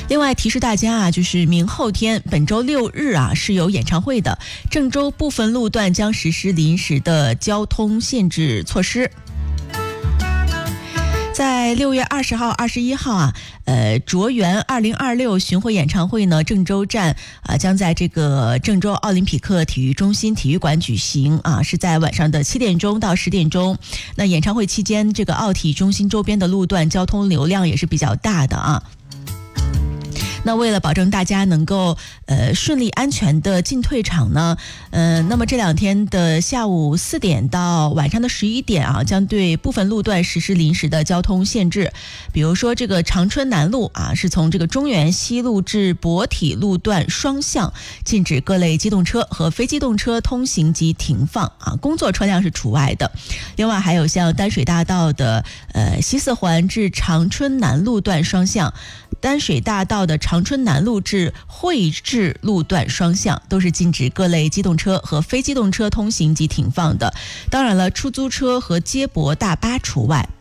另外提示大家啊，就是明后天本周6日啊是有演唱会的，郑州部分路段将实施临时的交通限制措施。在6月20号、21号啊，卓园2026巡回演唱会呢，郑州站将在这个郑州奥林匹克体育中心体育馆举行啊，是在晚上的7点钟到10点钟。那演唱会期间，这个奥体中心周边的路段交通流量也是比较大的啊。那为了保证大家能够顺利安全的进退场呢，那么这2天的下午4点到晚上的11点啊，将对部分路段实施临时的交通限制。比如说这个长春南路啊，是从这个中原西路至博体路段双向禁止各类机动车和非机动车通行及停放啊，工作车辆是除外的。另外还有像丹水大道的西四环至长春南路段双向，丹水大道的长春南路至汇智路段双向都是禁止各类机动车和非机动车通行及停放的。当然了，出租车和接驳大巴除外。